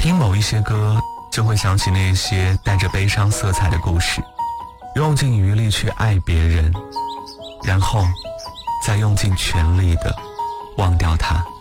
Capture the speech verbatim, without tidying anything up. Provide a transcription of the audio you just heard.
听某一些歌，就会想起那些带着悲伤色彩的故事，用尽余力去爱别人，然后再用尽全力的忘掉他。